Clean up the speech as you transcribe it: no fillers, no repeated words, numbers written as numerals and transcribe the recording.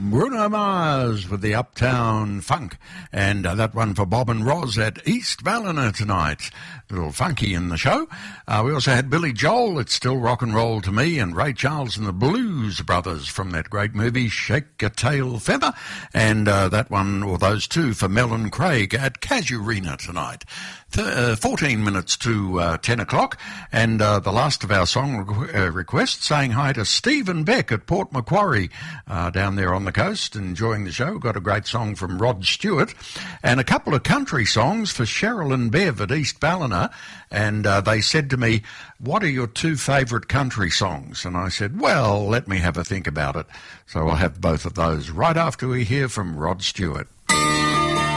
Bruno Mars with the Uptown Funk, and that one for Bob and Roz at East Ballina tonight. A little funky in the show. We also had Billy Joel, It's Still Rock and Roll to Me, and Ray Charles and the Blues Brothers from that great movie Shake a Tail Feather, and that one, or those two, for Mel and Craig at Casuarina tonight. 14 minutes to 10 o'clock, and the last of our song requests, saying hi to Stephen Beck at Port Macquarie down there on the coast, enjoying the show. Got a great song from Rod Stewart, and a couple of country songs for Cheryl and Bev at East Ballina, and they said to me, what are your two favourite country songs? And I said, well, let me have a think about it. So I'll have both of those right after we hear from Rod Stewart.